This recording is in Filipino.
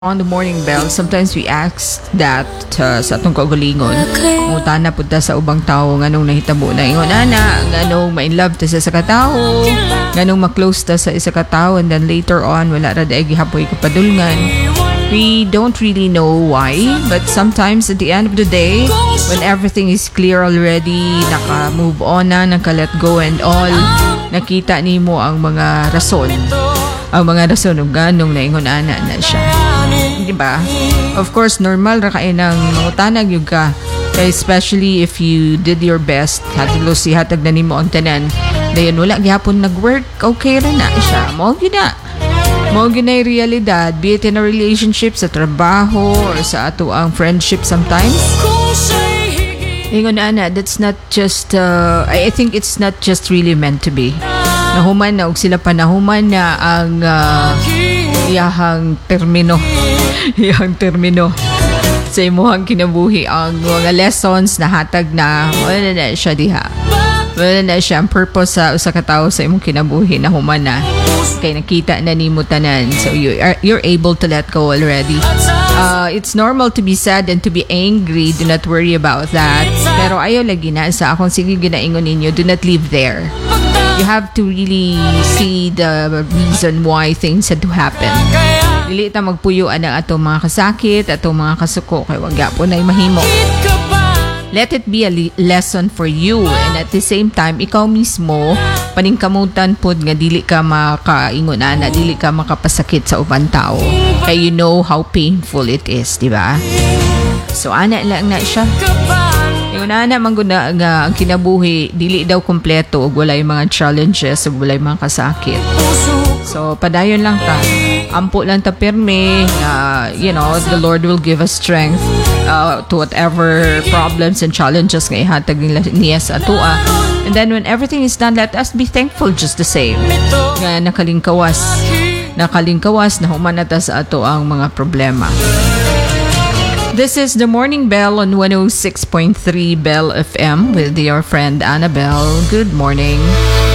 On the morning bell, sometimes we ask that sa atong kaugalingon. Muta na punta sa ubang tao nganong nahitabo na ingon ana, nganong ma-in love ta sa katao, nganong ma-close ta sa isa ka tao, and then later on wala ra daig gihapoy kapadulngan. We don't really know why, but sometimes at the end of the day, when everything is clear already, naka-move on na, naka-let go and all, nakita nimo ang mga rason. Ang mga rason ng ganong naingon ana na siya. Diba? Of course, normal ra kayo ng mangutanag yung ka. Especially if you did your best, hatilo si hatag na nimo ang tanan. Dayon wala gyapon nag-work, okay ra na siya. Mao gyud na. Mao gyud na yung realidad, be it in a relationship, sa trabaho, or sa ato ang friendship sometimes. Ingon ana, that's not just I think it's not just really meant to be. Nahuman na og sila pa nahuman na ang iyahang termino sa imuhang kinabuhi, ang mga lessons na hatag na wala na siya diha, wala na siya ang purpose sa usa ka tawo sa imong kinabuhi na human na kay nakita na nimo tanan, so you're able to let go already. It's normal to be sad and to be angry, do not worry about that, pero ayaw lagi na sa akong sige ginaingon ninyo, do not live there. You have to really see the reason why things had to happen. Dili ta magpuyuan ang atong mga kasakit, atong mga kasuko, kay wag gyapon ay mahimo. Let it be a lesson for you, and at the same time ikaw mismo paningkamutan pod nga dili ka makaingon ana, dili ka makapasakit sa ubang tao. Kay you know how painful it is, di ba? So ana lang na siya. Yung ana man gud nga ang kinabuhi dili daw kompleto ug walay mga challenges ug walay mga kasakit. So padayon lang ta. Ampo lang ta pirmi. The Lord will give us strength to whatever problems and challenges nga ihatag niya sa atua. And then when everything is done, let us be thankful just the same. Nga nakalingkawas na human na ta sa ato ang mga problema. This is the Morning Bell on 106.3 Bell FM with your friend Annabelle. Good morning.